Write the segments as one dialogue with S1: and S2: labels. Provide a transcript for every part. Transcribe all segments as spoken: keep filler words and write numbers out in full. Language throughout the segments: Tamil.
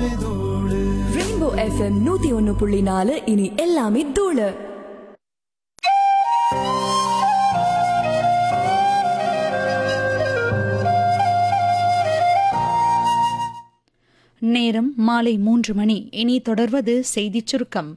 S1: தூளு.
S2: ரெயின்போ எஃப்எம் நூத்தி ஒன்னு புள்ளி நாலு இனி எல்லாமே தூளு.
S3: நேரம் மாலை மூன்று மணி. இனி தொடர்வது செய்திச் சுருக்கம்.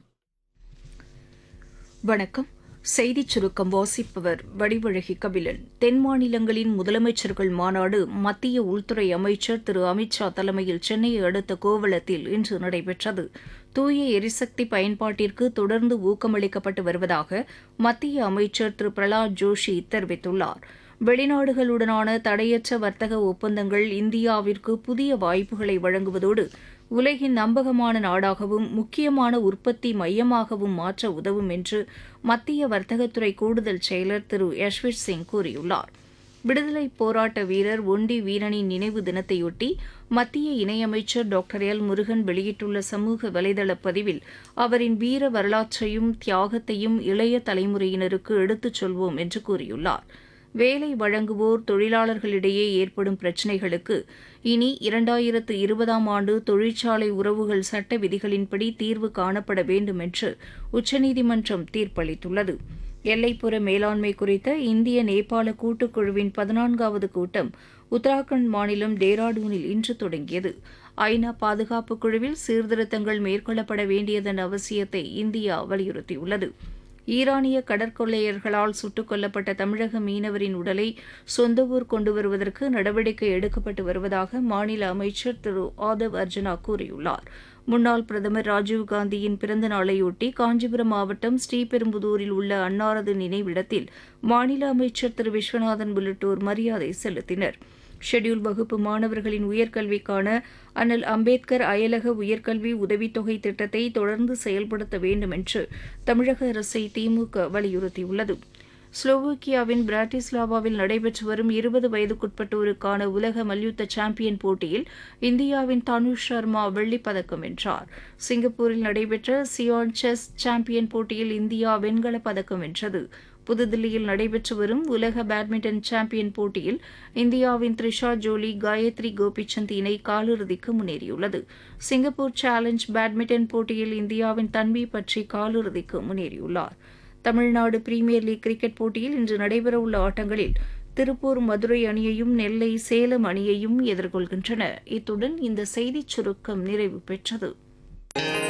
S4: வணக்கம். செய்திச் சுருக்கம் வாசிப்பவர் வடிவழகி கபிலன். தென் மாநிலங்களின் முதலமைச்சர்கள் மாநாடு மத்திய உள்துறை அமைச்சர் திரு அமித்ஷா தலைமையில் சென்னையை அடுத்த கோவளத்தில் இன்று நடைபெற்றது. தூய எரிசக்தி பயன்பாட்டிற்கு தொடர்ந்து ஊக்கமளிக்கப்பட்டு வருவதாக மத்திய அமைச்சர் திரு பிரகலாத் ஜோஷி தெரிவித்துள்ளார். வெளிநாடுகளுடனான தடையற்ற வர்த்தக ஒப்பந்தங்கள் இந்தியாவிற்கு புதிய வாய்ப்புகளை வழங்குவதோடு உலகின் நம்பகமான நாடாகவும் முக்கியமான உற்பத்தி மையமாகவும் மாற்ற உதவும் என்று மத்திய வர்த்தகத்துறை கூடுதல் செயலர் திரு யஷ்வீர் சிங் கூறியுள்ளார். விடுதலைப் போராட்ட வீரர் ஒண்டி வீரனின் நினைவு தினத்தையொட்டி மத்திய இணையமைச்சர் டாக்டர் எல் முருகன் வெளியிட்டுள்ள சமூக வலைதள பதிவில் அவரின் வீர வரலாற்றையும் தியாகத்தையும் இளைய தலைமுறையினருக்கு எடுத்துச் சொல்வோம் என்று கூறியுள்ளார். வேலை வழங்குவோர் தொழிலாளர்களிடையே ஏற்படும் பிரச்சினைகளுக்கு இனி இரண்டாயிரத்து இருபதாம் ஆண்டு தொழிற்சாலை உறவுகள் சட்ட விதிகளின்படி தீர்வு காணப்பட வேண்டும் என்று உச்சநீதிமன்றம் தீர்ப்பளித்துள்ளது. எல்லைப்புற மேலாண்மை குறித்த இந்திய நேபாள கூட்டுக்குழுவின் பதினான்காவது கூட்டம் உத்தராகண்ட் மாநிலம் டேராடூனில் இன்று தொடங்கியது. ஐநா பாதுகாப்பு குழுவில் சீர்திருத்தங்கள் மேற்கொள்ளப்பட வேண்டியதன் அவசியத்தை இந்தியா வலியுறுத்தியுள்ளது. ஈரானிய கடற்கொள்ளையர்களால் சுட்டுக் கொல்லப்பட்ட தமிழக மீனவரின் உடலை சொந்த ஊர் கொண்டு வருவதற்கு நடவடிக்கை எடுக்கப்பட்டு வருவதாக மாநில அமைச்சர் திரு ஆதவ் அர்ஜுனா கூறியுள்ளார். முன்னாள் பிரதமர் ராஜீவ்காந்தியின் பிறந்த நாளையொட்டி காஞ்சிபுரம் மாவட்டம் ஸ்ரீபெரும்புதூரில் உள்ள அன்னாரது நினைவிடத்தில் மாநில அமைச்சர் திரு விஸ்வநாதன் உள்ளிட்டோர் மரியாதை செலுத்தினர். ஷெட்யூல் வகுப்பு மாணவர்களின் உயர்கல்விக்கான அண்ணல் அம்பேத்கர் அயலக உயர்கல்வி உதவித்தொகை திட்டத்தை தொடர்ந்து செயல்படுத்த வேண்டும் என்று தமிழக அரசை திமுக வலியுறுத்தியுள்ளது. ஸ்லோவோக்கியாவின் பிராட்டிஸ்லாவாவில் நடைபெற்று வரும் இருபது வயதுக்குட்பட்டோருக்கான உலக மல்யுத்த சாம்பியன் போட்டியில் இந்தியாவின் தனுஷ் சர்மா வெள்ளிப்பதக்கம் வென்றார். சிங்கப்பூரில் நடைபெற்ற சியான் செஸ் சாம்பியன் போட்டியில் இந்தியா வெண்கலப் பதக்கம் வென்றது. புதுதில்லியில் நடைபெற்று வரும் உலக பேட்மிண்டன் சாம்பியன் போட்டியில் இந்தியாவின் த்ரிஷா ஜோலி காயத்ரி கோபிசந்த் இணை காலிறுதிக்கு முன்னேறியுள்ளது. சிங்கப்பூர் சேலஞ்ச் பேட்மிண்டன் போட்டியில் இந்தியாவின் தன்வி பற்றி காலிறுதிக்கு முன்னேறியுள்ளார். தமிழ்நாடு பிரீமியர் லீக் கிரிக்கெட் போட்டியில் இன்று நடைபெறவுள்ள ஆட்டங்களில் திருப்பூர் மதுரை அணியையும் நெல்லை சேலம் அணியையும் எதிர்கொள்கின்றன. இத்துடன் இந்த செய்திச் சுருக்கம் நிறைவு பெற்றது.